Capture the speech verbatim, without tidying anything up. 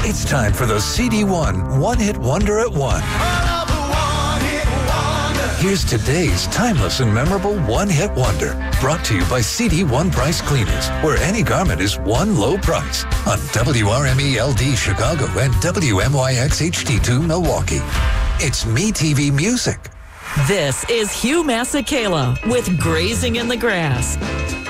It's time for the C D one One-Hit Wonder at one. Here's today's timeless and memorable one-hit wonder, brought to you by C D One Price Cleaners, where any garment is one low price, on W R M E L D Chicago and W M Y X H D two Milwaukee. It's MeTV Music. This is Hugh Masekela with Grazing in the Grass.